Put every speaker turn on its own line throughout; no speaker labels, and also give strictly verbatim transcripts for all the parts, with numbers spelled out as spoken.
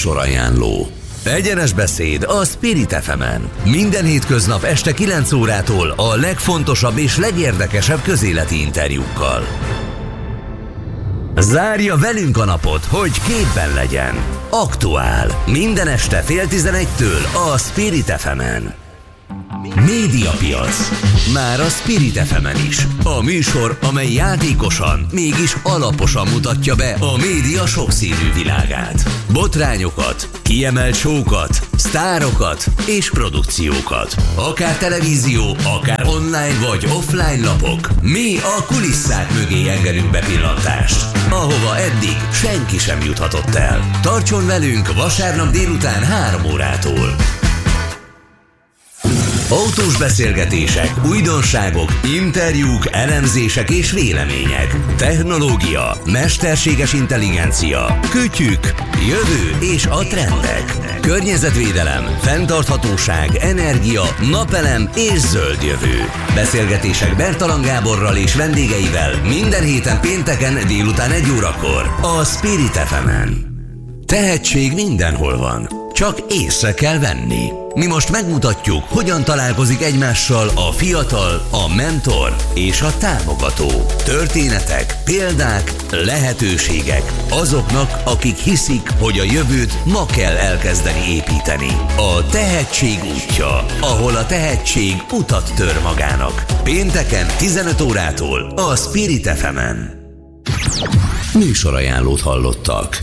Műsorajánló. Egyenes beszéd a Spirit ef emen. Minden hétköznap este kilenc órától a legfontosabb és legérdekesebb közéleti interjúkkal. Zárja velünk a napot, hogy képben legyen. Aktuál. Minden este fél tizenegytől a Spirit ef emen. Médiapiac. Már a Spirit ef emen is. A műsor, amely játékosan, mégis alaposan mutatja be a média sokszínű világát. Botrányokat, kiemelt show-kat, sztárokat és produkciókat. Akár televízió, akár online vagy offline lapok. Mi a kulisszák mögé engedünk bepillantást, ahova eddig senki sem juthatott el. Tartson velünk vasárnap délután három órától. Autós beszélgetések, újdonságok, interjúk, elemzések és vélemények. Technológia, mesterséges intelligencia, kütyük, jövő és a trendek. Környezetvédelem, fenntarthatóság, energia, napelem és zöld jövő. Beszélgetések Bertalan Gáborral és vendégeivel minden héten pénteken délután egy órakor a Spirit ef emen. Tehetség mindenhol van, csak észre kell venni. Mi most megmutatjuk, hogyan találkozik egymással a fiatal, a mentor és a támogató. Történetek, példák, lehetőségek azoknak, akik hiszik, hogy a jövőt ma kell elkezdeni építeni. A tehetség útja, ahol a tehetség utat tör magának. Pénteken tizenöt órától a Spirit ef emen. Műsorajánlót hallottak.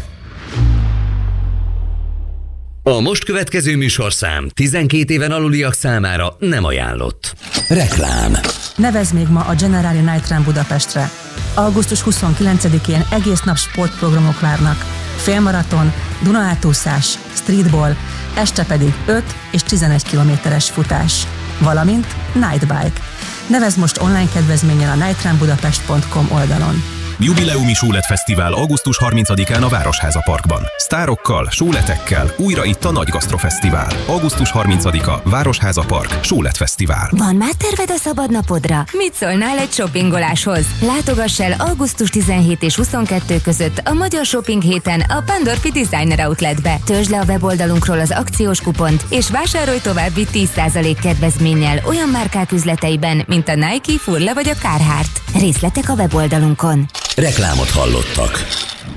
A most következő műsorszám tizenkét éven aluliak számára nem ajánlott. Reklám.
Nevezz még ma a Generali Night Run Budapestre. augusztus huszonkilencedikén egész nap sportprogramok várnak. Félmaraton, Duna-átúszás, streetball, este pedig öt és tizenegy kilométeres futás. Valamint Night Bike. Nevezz most online kedvezménnyel a nightrunbudapest pont com oldalon.
Jubileumi Sólet Fesztivál augusztus harmincadikán a Városháza Parkban. Sztárokkal, sóletekkel, újra itt a Nagy Gasztrofesztivál. augusztus harmincadika, Városháza Park, Sólet Fesztivál.
Van már terved a szabadnapodra? Mit szólnál egy shoppingoláshoz? Látogass el augusztus tizenhetedike és huszonkettő között a Magyar Shopping héten a Pandorfi Designer Outletbe. Töltsd le a weboldalunkról az akciós kupont, és vásárolj további tíz százalék kedvezménnyel olyan márkák üzleteiben, mint a Nike, Furla vagy a Carhartt. Részletek a weboldalunkon.
Reklámot hallottak.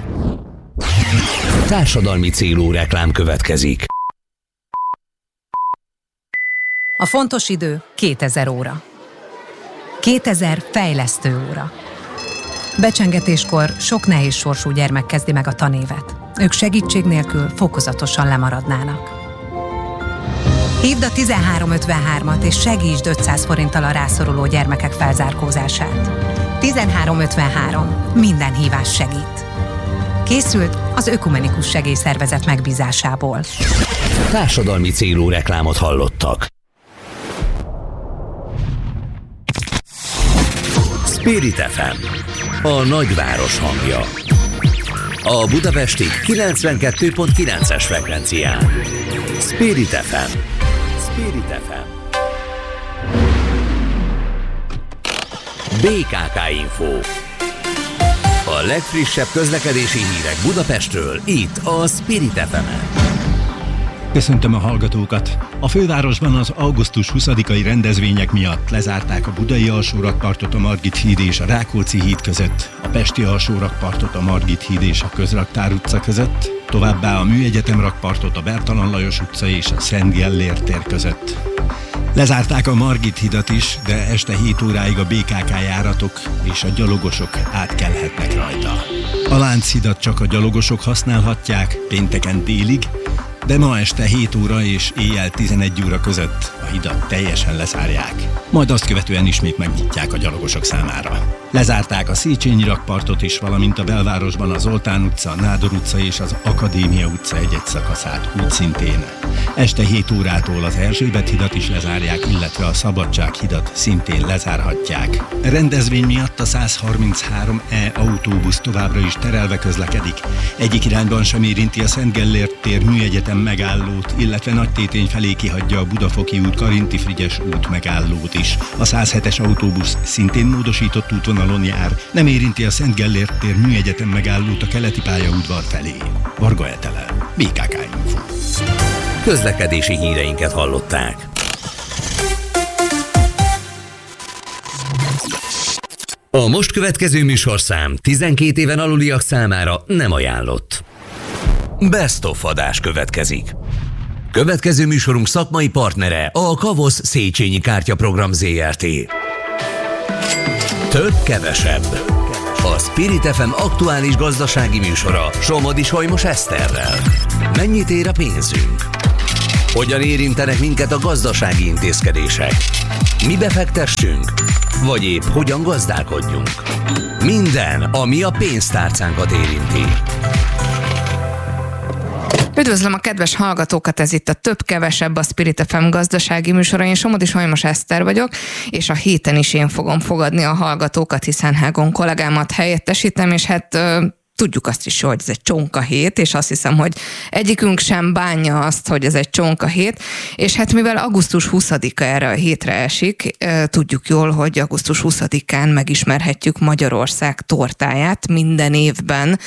Társadalmi célú reklám következik.
A fontos idő kétezer óra. kétezer fejlesztő óra. Becsengetéskor sok nehéz sorsú gyermek kezdi meg a tanévet. Ők segítség nélkül fokozatosan lemaradnának. Hívd a tizenhárom ötvenhármat és segítsd ötszáz forinttal a rászoruló gyermekek felzárkózását. tizenhárom ötvenhárom. Minden hívás segít. Készült az Ökumenikus Segélyszervezet megbízásából.
Társadalmi célú reklámot hallottak. Spirit ef em. A nagyváros hangja. A budapesti kilencvenkettő pont kilences frekvencián. Spirit ef em. Spirit ef em. bé ká ká Info. A legfrissebb közlekedési hírek Budapestről, itt a Spirit ef emen.
Köszöntöm a hallgatókat! A fővárosban az augusztus huszadikai rendezvények miatt lezárták a budai alsórakpartot a Margit híd és a Rákóczi híd között, a pesti alsórakpartot a Margit híd és a Közraktár utca között, továbbá a Műegyetem rakpartot a Bertalan Lajos utca és a Szent Gellért tér között. Lezárták a Margit hidat is, de este hét óráig a bé ká ká járatok és a gyalogosok átkelhetnek rajta. A Lánchidat csak a gyalogosok használhatják pénteken délig, de ma este hét óra és éjjel tizenegy óra között a hidat teljesen lezárják. Majd azt követően ismét megnyitják a gyalogosok számára. Lezárták a Széchenyi rakpartot is, valamint a belvárosban az Zoltán utca, Nádor utca és az Akadémia utca egy-egy szakaszát úgy szintén. Este hét órától az Erzsébet hidat is lezárják, illetve a Szabadság hidat szintén lezárhatják. A rendezvény miatt a százharminchárom E autóbusz továbbra is terelve közlekedik. Egyik irányban sem érinti a Szent Gellért tér Műegyetem megállót, illetve Nagytétény felé kihagyja a Budafoki út Karinti Frigyes út megállót is. A száz hetes autóbusz szintén módosított útvonalon jár, nem érinti a Szent Gellért tér Műegyetem megállót a keleti pályaudvar felé. Varga Etele, bé ká ká Info.
Közlekedési híreinket hallották. A most következő műsorszám tizenkét éven aluliak számára nem ajánlott. Best of adás következik. Következő műsorunk szakmai partnere a Kavosz Széchenyi Kártyaprogram zé er té. Több kevesebb. A Spirit ef em aktuális gazdasági műsora Somodi Solymos Eszterrel. Mennyit ér a pénzünk? Hogyan érintenek minket a gazdasági intézkedések? Mi befektessünk? Vagy épp hogyan gazdálkodjunk? Minden, ami a pénztárcánkat érinti.
Üdvözlöm a kedves hallgatókat, ez itt a Több-Kevesebb, a Spirit ef em gazdasági műsora. Én Somodi Solymos Eszter vagyok, és a héten is én fogom fogadni a hallgatókat, hiszen Hágon kollégámat helyettesítem, és hát tudjuk azt is, hogy ez egy csonka hét, és azt hiszem, hogy egyikünk sem bánja azt, hogy ez egy csonka hét, és hát mivel augusztus huszadika erre a hétre esik, tudjuk jól, hogy augusztus huszadikán megismerhetjük Magyarország tortáját. Minden évben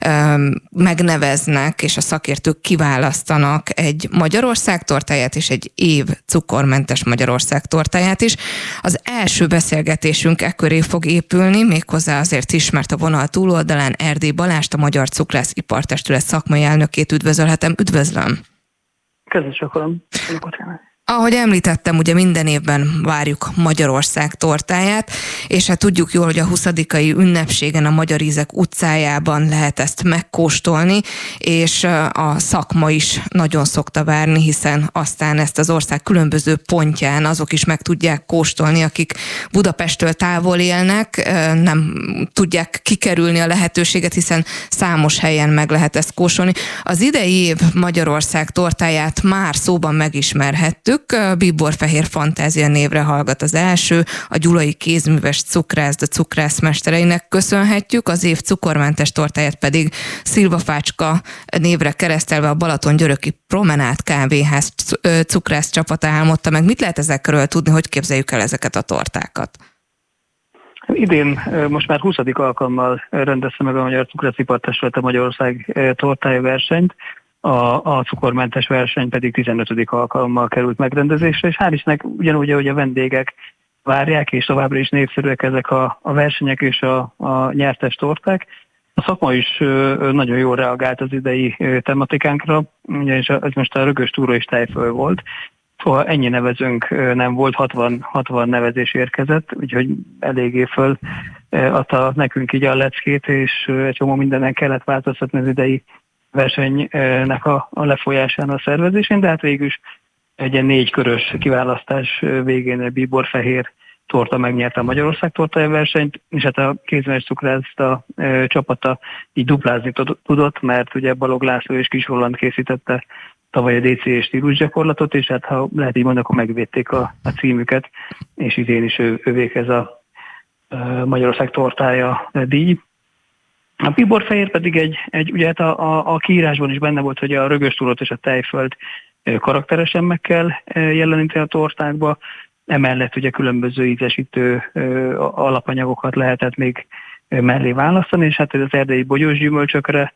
megneveznek, és a szakértők kiválasztanak egy Magyarország tortáját, és egy év cukormentes Magyarország tortáját is. Az első beszélgetésünk ekköré fog épülni, méghozzá azért is, mert a vonal túloldalán Erdély Balást, a Magyar Cukrász Ipartestület szakmai elnökét üdvözölhetem. Üdvözlöm!
Köszönöm, akarom.
Ahogy említettem, ugye minden évben várjuk Magyarország tortáját, és hát tudjuk jól, hogy a huszadikai ünnepségen a Magyar Ízek utcájában lehet ezt megkóstolni, és a szakma is nagyon szokta várni, hiszen aztán ezt az ország különböző pontján azok is meg tudják kóstolni, akik Budapesttől távol élnek, nem tudják kikerülni a lehetőséget, hiszen számos helyen meg lehet ezt kóstolni. Az idei év Magyarország tortáját már szóban megismerhettük. Bíborfehér Fantázia névre hallgat az első, a gyulai kézműves cukrászda cukrászmestereinek köszönhetjük, az év cukormentes tortáját pedig Szilvafácska névre keresztelve a Balaton-Györöki Promenád kávéház cukrász csapata álmodta meg. Mit lehet ezekről tudni, hogy képzeljük el ezeket a tortákat?
Idén most már huszadik alkalommal rendezte meg a Magyar Cukrász Ipartestület a Magyarország tortája versenyt. A, a cukormentes verseny pedig tizenötödik alkalommal került megrendezésre, és hál' Istennek ugyanúgy, ahogy a vendégek várják, és továbbra is népszerűek ezek a, a versenyek és a, a nyertes torták. A szakma is nagyon jól reagált az idei tematikánkra, ugyanis ez most a rögös túró is tejföl volt, szóval ennyi nevezőnk nem volt, hatvan, hatvan nevezés érkezett, úgyhogy eléggé föl adta nekünk így a leckét, és egy csomó mindenen kellett változtatni az idei versenynek a, a lefolyásán, a szervezésén, de hát végül is egy ilyen négy körös kiválasztás végén a Bíborfehér torta megnyerte a Magyarország tortája versenyt, és hát a kézműves cukrászda e, csapata így duplázni tudott, mert ugye Balog László és Kis Holland készítette tavaly a dé cé é stílusgyakorlatot, és hát ha lehet így mondani, akkor megvédték a, a címüket, és idén is ő, ővék ez a e, Magyarország tortája díj. A Bíborfehér pedig egy, egy ugye hát a, a, a kiírásban is benne volt, hogy a rögös túrót és a tejfölt karakteresen meg kell jeleníteni a tortákba, emellett ugye különböző ízesítő alapanyagokat lehetett még mellé választani, és hát az erdélyi bogyós gyümölcsökre,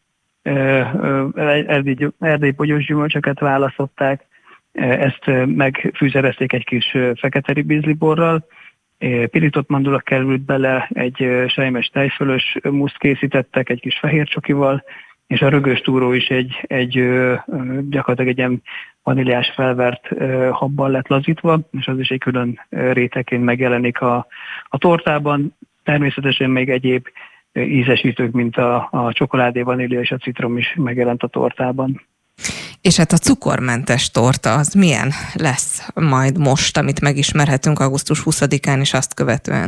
erdélyi, erdélyi bogyós gyümölcsöket választották, ezt megfűzerezték egy kis fekete ribizliborral, pirított mandula került bele, egy sejmes tejfölös muszt készítettek egy kis fehér csokival, és a rögös túró is egy, egy gyakorlatilag egy ilyen vaníliás felvert habbal lett lazítva, és az is egy külön rétegként megjelenik a, a tortában. Természetesen még egyéb ízesítők, mint a, a csokoládé, vanília és a citrom is megjelent a tortában.
És hát a cukormentes torta az milyen lesz majd most, amit megismerhetünk augusztus huszadikán és azt követően?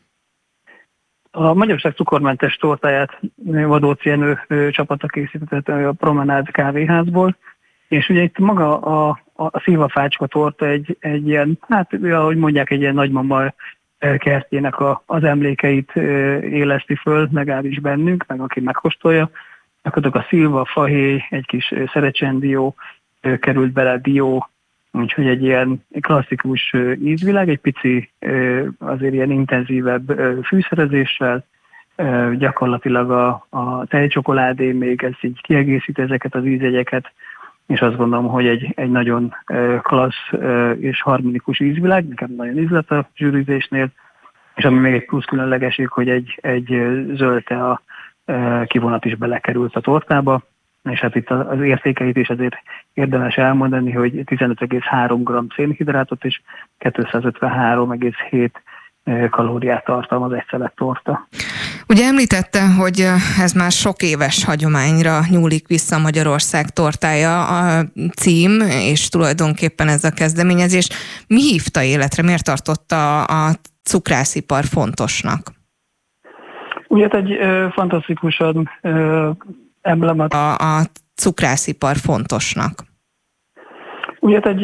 A Magyarország cukormentes tortáját Vadóci Jenő csapata készített a Promenád kávéházból, és ugye itt maga a, a szilvafácska torta egy, egy ilyen, hát ahogy mondják, egy ilyen nagymama kertjének a, az emlékeit éleszti föl, legalábbis bennünk, meg aki megkóstolja. Akkor a szilva, fahéj, egy kis szerecsendió került bele, dió, Úgyhogy egy ilyen klasszikus ízvilág, egy pici azért ilyen intenzívebb fűszerezéssel, gyakorlatilag a, a tejcsokoládé még ez így kiegészít ezeket az ízjegyeket, és azt gondolom, hogy egy, egy nagyon klassz és harmonikus ízvilág, nekem nagyon ízlet a zsűrizésnél, és ami még egy plusz különlegesség, hogy egy, egy zöld tea kivonat is belekerült a tortába, és hát itt az értékeit is azért érdemes elmondani, hogy tizenöt egész három gramm szénhidrátot és kétszázötvenhárom egész hét kalóriát tartalmaz egy szelet torta.
Ugye említette, hogy ez már sok éves hagyományra nyúlik vissza Magyarország tortája a cím, és tulajdonképpen ez a kezdeményezés. Mi hívta életre, miért tartotta a cukrászipar fontosnak?
Ugye egy ö, fantasztikusan ö, emblemat...
A, a cukrászipar fontosnak.
Ugye egy